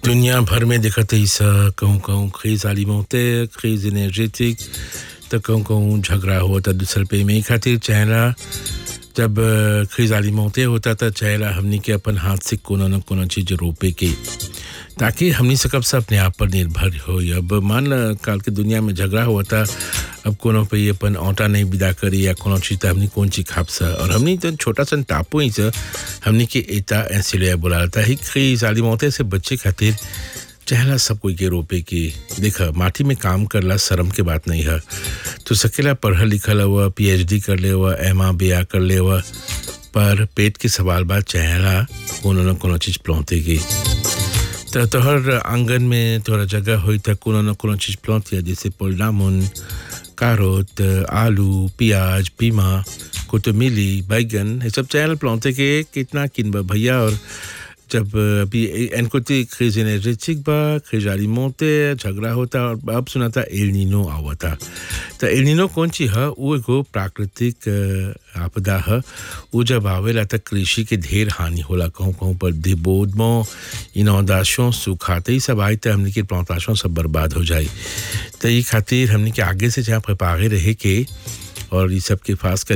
दुनिया भर में देखते ही सा कहूँ crise alimentaire, crise énergétique, तो कहूँ झगड़ा होता दूसरे पे में खातिर चेहरा जब crise alimentaire होता था चेहरा हमनी के अपन हाथ से कोनो न कोनो चीज रोपे के ताकि हमनी सकब से अपने आप पर निर्भर हो। अब मान काल के दुनिया में झगड़ा हुआ था अब कोनो पे अपन आटा नहीं विदा करी या कोनो चीज हमनी कौन चीज खाप सा और हमनी तो छोटा सा टापू ही सा हमनी के एता ऐसे बुलाता है crise alimentaire से बच्चे खातिर चहला सब कोई के रोपे की देखा माटी में काम करला शर्म के बात नहीं है तो सकेला पढ़ा लिखल हुआ पीएचडी कर ले हुआ एमए बीए कर ले हुआ पर पेट के सवाल बात चहला कोनो न कोनो चीज प्लांटे की तो तोहर आंगन में तोरा जगह होई त कोनो न कोनो चीज प्लांट जैसे पोलडामुन कारोट आलू प्याज पीमा कोतमीली बैगन ये सब चहल प्लांटे के कितना किनबा भैया। और जब अभी इनको crise énergétique बा crise alimentaire झगड़ा होता और अब सुना था एल नीनो आवा था तो एल नीनो कौन ची है वो एगो प्राकृतिक आपदा है वो जब आवेला त कृषि के ढेर हानि होला कहूँ पर डिबोडमो इनोंडेशन सुखाते ही सब आई त हमने के प्लांटेशन सब बर्बाद हो जाए तो ये खातिर हमने के आगे से जहाँ प्रिपेयर रहे के और ये सब के पास